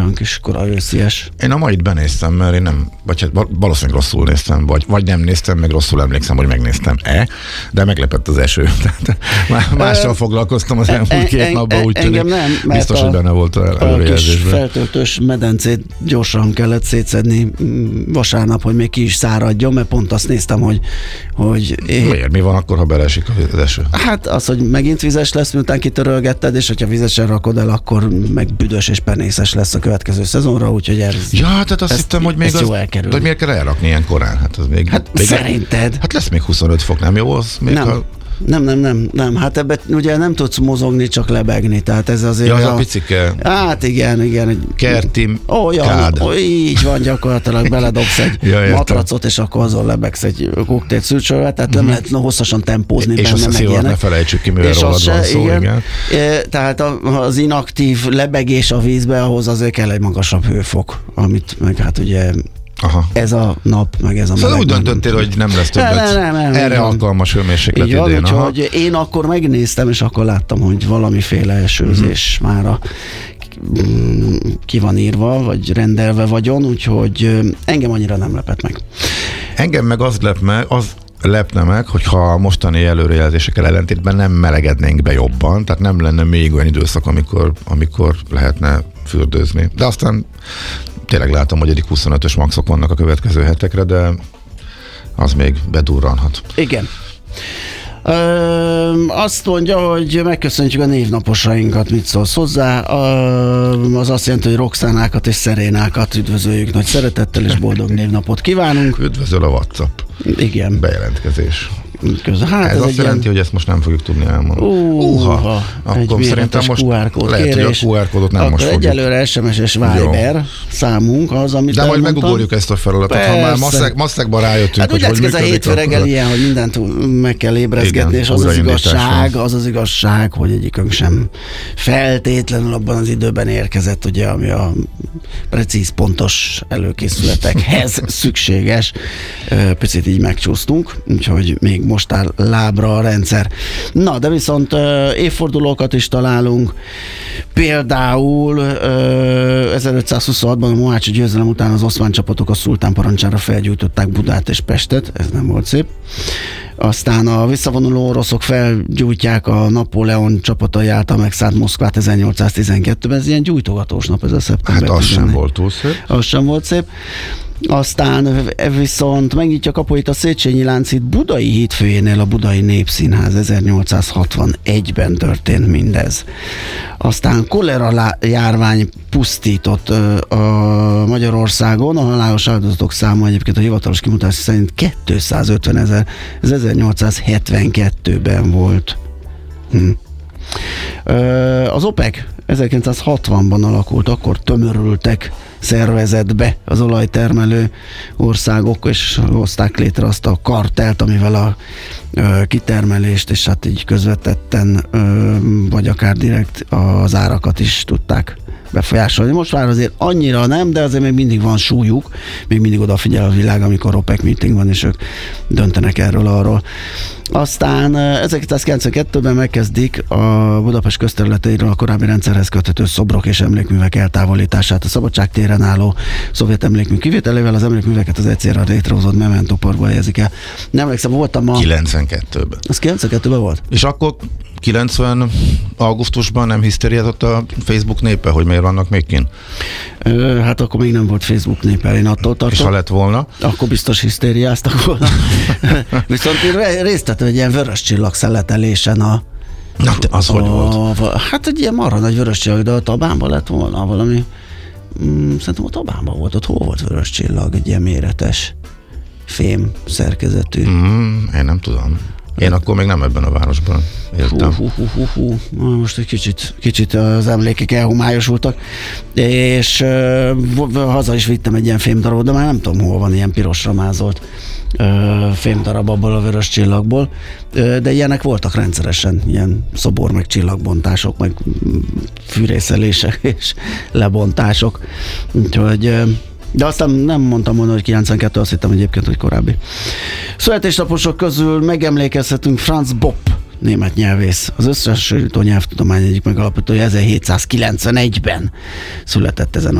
olyan kis korai őszies. Én a mait benéztem, mert én nem, vagy valószínűleg rosszul néztem, vagy nem néztem, meg rosszul emlékszem, hogy megnéztem-e, de meglepett az eső. Mással foglalkoztam az elmúlt 2 napban, úgy tűnik. Biztos, hogy benne volt a előrejelzésben. A kis feltöltős medencét gyorsan kellett szétszedni vasárnap, hogy még ki is száradjon, mert pont azt néztem, hogy miért? Mi van akkor, ha beleesik az eső? Hát az, hogy megint vizes lesz, miután kitörölgetted, és hogyha vizesen rakod el, akkor meg büdös és penészes lesz a következő szezonra, úgyhogy ez... Ja, tehát azt hittem, hogy még jó elkerül. Hogy miért kell elrakni ilyen korán? Hát, az még szerinted? Hát lesz még 25 fok, nem jó? Az még nem. Hát ebben ugye nem tudsz mozogni, csak lebegni, tehát ez azért... Ja, az a picike... Hát igen. Kerti kád. Így van, gyakorlatilag beledobsz egy matracot, és akkor azon lebegsz egy koktélt szűrcsölvel, tehát nem lehet hosszasan tempózni és benne, azt a szívat ne felejtsük ki, mivel rólad van szó, igen. Tehát az inaktív lebegés a vízbe, ahhoz azért kell egy magasabb hőfok, amit meg hát ugye... Aha. Ez a nap, meg ez a szóval úgy döntöttél, hogy nem lesz többet erre alkalmas hőmérséklet idén. Úgyhogy én akkor megnéztem, és akkor láttam, hogy valamiféle esőzés már ki van írva, vagy rendelve vagyon, úgyhogy engem annyira nem lepett meg. Engem meg az lepne meg, hogyha a mostani előrejelzésekkel ellentétben nem melegednénk be jobban, tehát nem lenne még olyan időszak, amikor lehetne fürdőzni. De aztán tényleg látom, hogy eddig 25-ös maxok vannak a következő hetekre, de az még bedurranhat. Igen. Azt mondja, hogy megköszöntjük a névnaposainkat, mit szólsz hozzá. Az azt jelenti, hogy Roxánákat és Szerénákat üdvözöljük nagy szeretettel, és boldog névnapot kívánunk. Üdvözöl a WhatsApp. Igen. Bejelentkezés. Hát ez azt jelenti, hogy ezt most nem fogjuk tudni elmondani. Akkor szerintem most lehet, kérés, hogy a QR kódot nem most fogjuk. Egyelőre SMS és Viber számunk az, amit de majd megugorjuk ezt a feladatot, ha már maszekban rájöttünk, hát hogy működik. Hát úgy ez a hétfő reggel ilyen, hogy mindent meg kell ébrezgetni, és az igazság, hogy egyikünk sem feltétlenül abban az időben érkezett, ugye, ami a precíz, pontos előkészületekhez szükséges. Picit így megcsúsztunk, úgyhogy még most áll lábra a rendszer. Na, de viszont évfordulókat is találunk. Például 1526-ban a mohácsi győzelem után az oszmán csapatok a szultán parancsára felgyújtották Budát és Pestet, ez nem volt szép. Aztán a visszavonuló oroszok felgyújtják a Napóleon csapatai által megszállt Moszkvát 1812-ben, ez ilyen gyújtogatós nap, ez a szeptember. Hát az sem volt túl szép. Az sem volt szép. Aztán viszont megnyitja kapuit a Széchenyi Lánchíd budai hídfőjénél a Budai Népszínház, 1861-ben történt mindez. Aztán kolera járvány pusztított a Magyarországon, a halálos áldozatok száma egyébként a hivatalos kimutatás szerint 250 000, ez 1872-ben volt. Az OPEC 1960-ban alakult, akkor tömörültek szervezetbe az olajtermelő országok, és hozták létre azt a kartelt, amivel a kitermelést, és hát így közvetetten, vagy akár direkt az árakat is tudták befolyásolni. Most már azért annyira nem, de azért még mindig van súlyuk, még mindig odafigyel a világ, amikor OPEC meeting van, és ők döntenek erről-arról. Aztán 1992-ben megkezdik a Budapest közterületeiről a korábbi rendszerhez köthető szobrok és emlékművek eltávolítását. A Szabadság téren álló szovjet emlékmű kivételével az emlékműveket az egyszerre létrehozott Memento Parkba helyezik el. Nem emlékszem, voltam 92-ben. Az 92-ben volt? És akkor 90 augusztusban nem hisztériázott a Facebook népe, hogy miért vannak még kint? Hát akkor még nem volt Facebook népe, én attól tartom. És ha lett volna? Akkor biztos hisztériáztak volna. Viszont én részt vettem egy ilyen vörös csillag szeletelésen Na, az hogy volt? Hát egy ilyen marha nagy vörös csillag, de a Tabánban lett volna valami. Szerintem a Tabánban volt, ott hol volt vörös csillag, egy ilyen méretes fém szerkezetű. Én nem tudom. Én akkor még nem ebben a városban éltem. Most egy kicsit az emlékek elhomályosultak, és haza is vittem egy ilyen fémdarabot, de már nem tudom, hol van ilyen pirosra mázolt fémdarab abból a vörös csillagból, de ilyenek voltak rendszeresen, ilyen szobor, meg csillagbontások, meg fűrészelések és lebontások. Úgyhogy de aztán nem mondtam volna, hogy 92, azt hittem egyébként, hogy korábbi. Születésnaposok közül megemlékezhetünk Franz Bopp, német nyelvész. Az összehasonlító nyelvtudomány egyik megalapítója 1791-ben született ezen